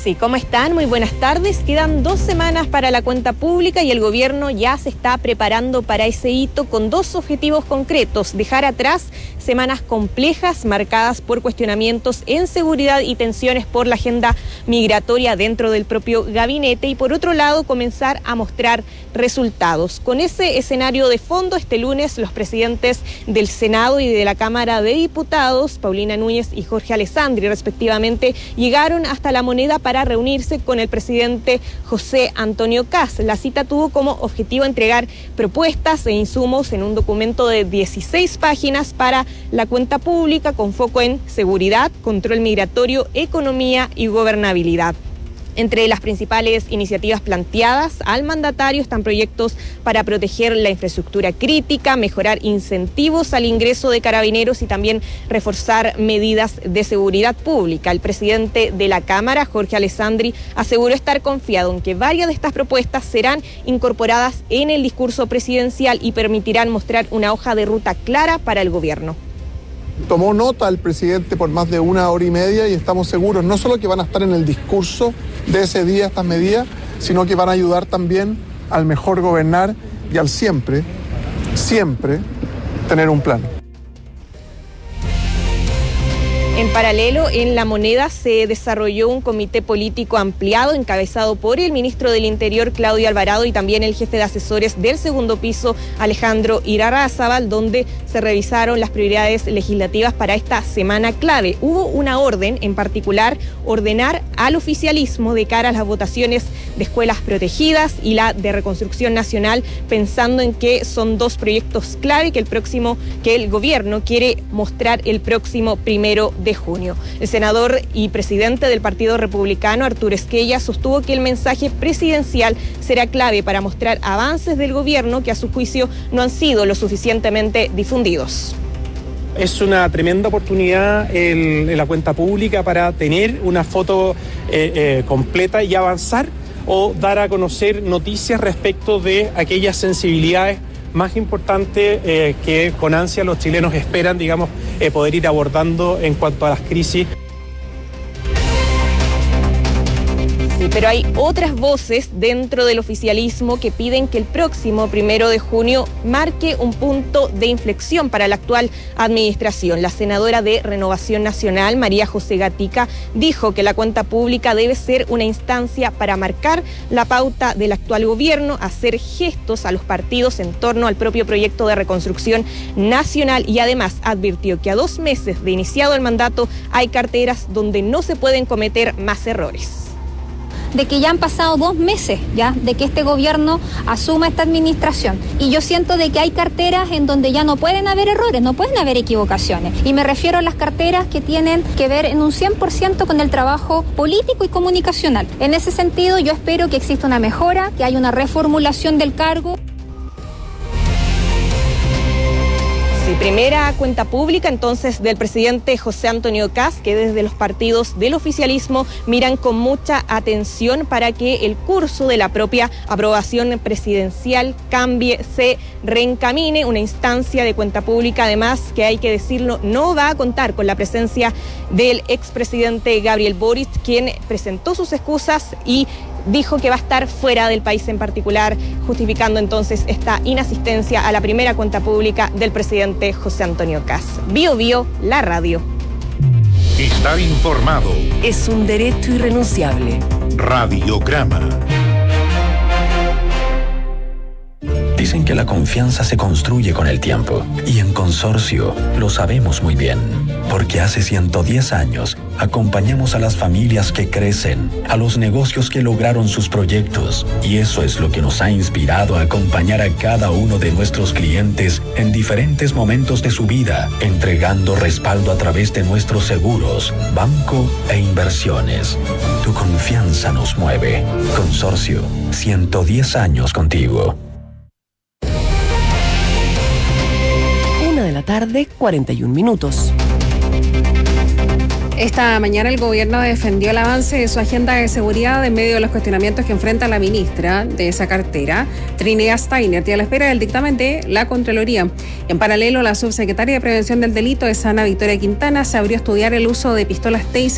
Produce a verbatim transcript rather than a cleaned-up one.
Sí, ¿cómo están? Muy buenas tardes. Quedan dos semanas para la cuenta pública y el gobierno ya se está preparando para ese hito con dos objetivos concretos: dejar atrás semanas complejas marcadas por cuestionamientos en seguridad y tensiones por la agenda migratoria dentro del propio gabinete, y por otro lado comenzar a mostrar resultados. Con ese escenario de fondo, este lunes los presidentes del Senado y de la Cámara de Diputados, Paulina Núñez y Jorge Alessandri respectivamente, llegaron hasta La Moneda para reunirse con el presidente José Antonio Kast. La cita tuvo como objetivo entregar propuestas e insumos en un documento de dieciséis páginas para la cuenta pública con foco en seguridad, control migratorio, economía y gobernabilidad. Entre las principales iniciativas planteadas al mandatario están proyectos para proteger la infraestructura crítica, mejorar incentivos al ingreso de carabineros y también reforzar medidas de seguridad pública. El presidente de la Cámara, Jorge Alessandri, aseguró estar confiado en que varias de estas propuestas serán incorporadas en el discurso presidencial y permitirán mostrar una hoja de ruta clara para el gobierno. Tomó nota el presidente por más de una hora y media y estamos seguros no solo que van a estar en el discurso de ese día estas medidas, sino que van a ayudar también al mejor gobernar y al siempre, siempre tener un plan. En paralelo, en La Moneda se desarrolló un comité político ampliado encabezado por el ministro del Interior, Claudio Alvarado, y también el jefe de asesores del segundo piso, Alejandro Irarrázaval, donde se revisaron las prioridades legislativas para esta semana clave. Hubo una orden, en particular, ordenar al oficialismo de cara a las votaciones de escuelas protegidas y la de reconstrucción nacional, pensando en que son dos proyectos clave que el próximo, que el gobierno quiere mostrar el próximo primero de junio. El senador y presidente del Partido Republicano, Arturo Esquella, sostuvo que el mensaje presidencial será clave para mostrar avances del gobierno que a su juicio no han sido lo suficientemente difundidos. Es una tremenda oportunidad en, en la cuenta pública para tener una foto eh, eh, completa y avanzar o dar a conocer noticias respecto de aquellas sensibilidades más importante eh, que con ansia los chilenos esperan, digamos, eh, poder ir abordando en cuanto a las crisis. Sí, pero hay otras voces dentro del oficialismo que piden que el próximo primero de junio marque un punto de inflexión para la actual administración. La senadora de Renovación Nacional, María José Gatica, dijo que la cuenta pública debe ser una instancia para marcar la pauta del actual gobierno, hacer gestos a los partidos en torno al propio proyecto de reconstrucción nacional, y además advirtió que a dos meses de iniciado el mandato hay carteras donde no se pueden cometer más errores. De que ya han pasado dos meses ya de que este gobierno asuma esta administración, y yo siento de que hay carteras en donde ya no pueden haber errores, no pueden haber equivocaciones, y me refiero a las carteras que tienen que ver en un cien por ciento con el trabajo político y comunicacional. En ese sentido, yo espero que exista una mejora, que haya una reformulación del cargo. Sí, primera cuenta pública entonces del presidente José Antonio Kast, que desde los partidos del oficialismo miran con mucha atención para que el curso de la propia aprobación presidencial cambie, se reencamine. Una instancia de cuenta pública, además, que hay que decirlo, no va a contar con la presencia del expresidente Gabriel Boric, quien presentó sus excusas y dijo que va a estar fuera del país en particular, justificando entonces esta inasistencia a la primera cuenta pública del presidente José Antonio Kast. Bio Bio, la radio. Estar informado es un derecho irrenunciable. Radiograma. Dicen que la confianza se construye con el tiempo, y en Consorcio lo sabemos muy bien, porque hace ciento diez años acompañamos a las familias que crecen, a los negocios que lograron sus proyectos, y eso es lo que nos ha inspirado a acompañar a cada uno de nuestros clientes en diferentes momentos de su vida, entregando respaldo a través de nuestros seguros, banco e inversiones. Tu confianza nos mueve. Consorcio, ciento diez años contigo. De la tarde, cuarenta y un minutos. Esta mañana el gobierno defendió el avance de su agenda de seguridad en medio de los cuestionamientos que enfrenta la ministra de esa cartera, Trinidad Steiner, y a la espera del dictamen de la Contraloría. En paralelo, la subsecretaria de Prevención del Delito, Ana Victoria Quintana, se abrió a estudiar el uso de pistolas Taser